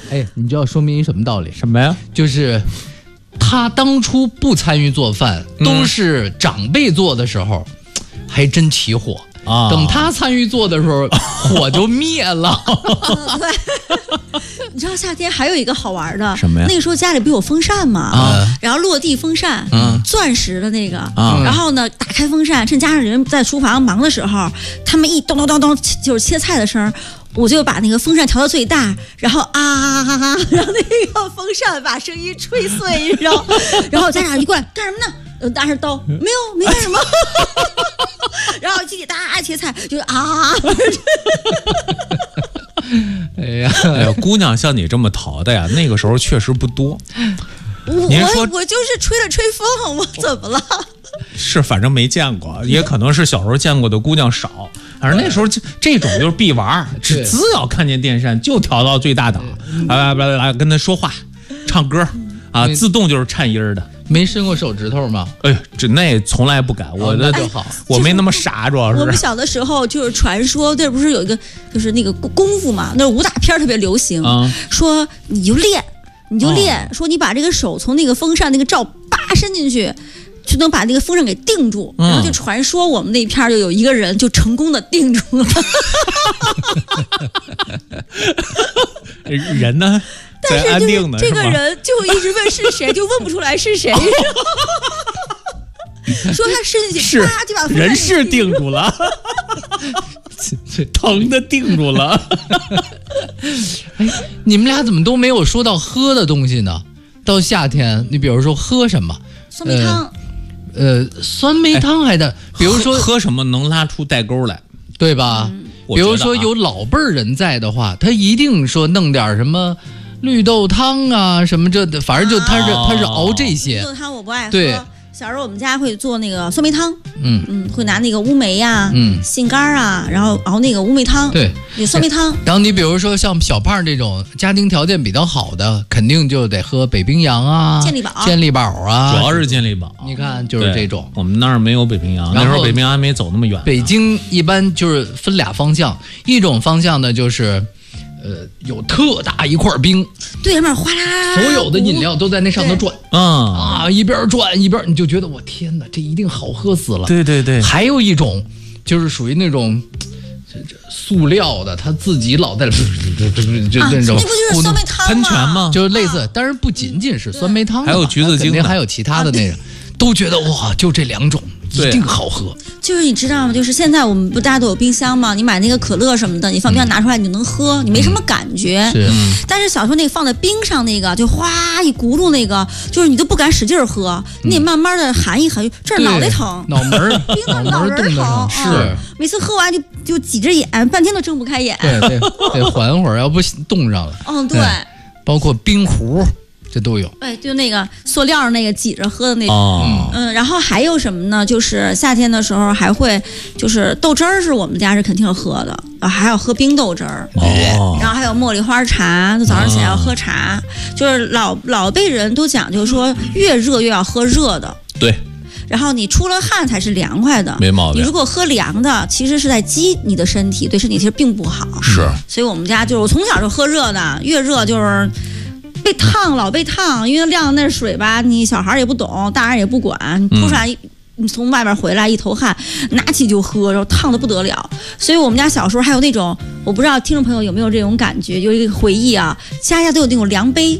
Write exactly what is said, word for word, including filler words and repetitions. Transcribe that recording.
哎，你知道说明什么道理？ 什么呀？ 就是他当初不参与做饭，都是长辈做的时候，嗯、还真起火。啊！等他参与做的时候，火就灭了。 嗯、对，你知道夏天还有一个好玩的什么呀？ 那个时候家里不有风扇吗？啊，然后落地风扇，嗯，钻石的那个，啊，然后呢，打开风扇，趁家里人在厨房忙的时候，他们一咚咚咚咚，就是切菜的声，我就把那个风扇调到最大，然后啊啊啊啊，让那个风扇把声音吹碎，你知道？然后家长一过来干什么呢？呃，拿着刀，没有，没干什么。然后叽里哒切菜，就啊！ 哎呀， 哎呀，姑娘像你这么淘的呀，那个时候确实不多。 我我我就是吹了吹风，我怎么了？ 是，反正没见过，也可能是小时候见过的姑娘少。反正那时候这这种就是必玩，只只要看见电扇就调到最大档，来来来跟他说话、唱歌啊，自动就是颤音的。 没伸过手指头吗？ 哎呀，这那从来不敢，我的就好， 我没那么傻，主要是。 我们小的时候就是传说，这不是有一个就是那个功夫嘛，那武打片特别流行，嗯、说你就练，你就练，哦、说你把这个手从那个风扇那个罩叭伸进去，就能把那个风扇给定住，嗯、然后就传说我们那片就有一个人就成功的定住了。 人呢？ 但是就是这个人就一直问是谁，就问不出来是谁。说他伸进去，啪就把人是定住了，疼的定住了。 哎，你们俩怎么都没有说到喝的东西呢？到夏天，你比如说喝什么？ 酸梅汤。 呃，呃酸梅汤还得，比如说喝什么能拉出代沟来， 对吧？嗯、比如说有老辈儿人在的话，他一定说弄点什么。绿豆汤啊，什么这的，反正就他是、哦、他是熬这些。 绿豆汤我不爱喝。 对， 小时候我们家会做那个酸梅汤，嗯嗯，会拿那个乌梅呀、嗯、杏干啊，然后熬那个乌梅汤。 对， 有酸梅汤。 然后你比如说像小胖这种家庭条件比较好的，肯定就得喝北冰洋啊、 健力宝、 健力宝啊， 主要是健力宝。 你看就是这种。 我们那儿没有北冰洋，那时候北冰洋还没走那么远。 北京一般就是分俩方向，一种方向呢就是。呃，有特大一块冰， 对，上面哗啦， 所有的饮料都在那上头转，啊啊，一边转一边，你就觉得我天哪，这一定好喝死了。 对对对， 还有一种就是属于那种塑料的，他自己老在就那种， 那不就是酸梅汤喷泉吗？ 就是类似，当然不仅仅是酸梅汤， 还有橘子精， 肯定还有其他的那个，都觉得哇，就这两种。一定好喝， 就是你知道吗？就是现在我们不大家都有冰箱吗？你买那个可乐什么的，你放冰箱拿出来你就能喝，你没什么感觉。 是， 但是小时候那个放在冰上那个，就哗一轱辘那个，就是你都不敢使劲喝，你得慢慢的含一含，这儿脑袋疼， 脑门儿， 冰的脑门疼， 是， 每次喝完就就挤着眼，半天都睁不开眼。 对对，得缓会儿，要不冻上了。 嗯，对， 包括冰壶。这都有， 对，就那个塑料那个挤着喝的那种，哦、嗯，然后还有什么呢？就是夏天的时候还会，就是豆汁儿是我们家是肯定要喝的，还要喝冰豆汁儿，哦，然后还有茉莉花茶，就早上起来要喝茶，哦、就是老老辈人都讲究说越热越要喝热的， 对。 然后你出了汗才是凉快的， 没毛病。 你如果喝凉的，其实是在激你的身体，对身体其实并不好。 是， 所以我们家就是我从小就喝热的，越热就是。被烫老被烫，因为晾的那水吧，你小孩也不懂，大人也不管，你扑出来，嗯、你从外边回来一头汗，拿起就喝，然后烫的不得了。所以我们家小时候还有那种，我不知道听众朋友有没有这种感觉，有一个回忆啊，家家都有那种量杯。